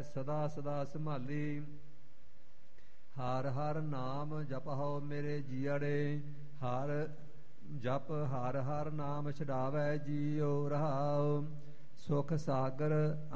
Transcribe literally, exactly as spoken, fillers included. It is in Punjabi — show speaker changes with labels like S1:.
S1: ਸਦਾ ਸਦਾ ਸੰਭਾਲੀ। ਹਰ ਹਰ ਨਾਮ ਜਪਹੁ ਮੇਰੇ ਜੀਅੜੇ, ਹਰ ਜਪ ਹਰ ਹਰ ਨਾਮ ਛਡਾਵੈ ਜੀਉ ਰਹਾਉ। ਸੁਖ ਸਾਗਰ